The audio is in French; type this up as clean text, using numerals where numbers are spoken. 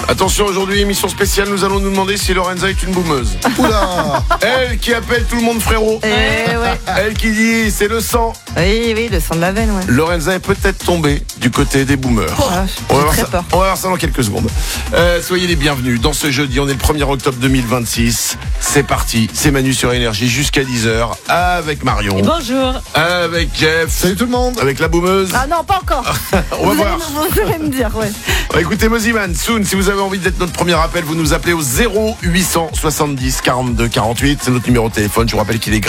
Attention, aujourd'hui, émission spéciale, nous allons nous demander si Lorenza est une boumeuse. Oula. Elle qui appelle tout le monde frérot. Ouais. Elle qui dit c'est le sang. Oui, le sang de la veine, ouais. Lorenza est peut-être tombée du côté des boomers. On va voir ça dans quelques secondes. Soyez les bienvenus. Dans ce jeudi, on est le 1er octobre 2026. C'est parti, c'est Manu sur Énergie jusqu'à 10h avec Marion. Et bonjour. Avec Jeff. Salut tout le monde. Avec la boumeuse. Ah non, pas encore. On va voir. Vous allez me dire, ouais. Écoutez, Moziman, Soon, si vous avez envie d'être notre premier appel, vous nous appelez au 0870 42 48. C'est notre numéro de téléphone. Je vous rappelle qu'il est gratuit.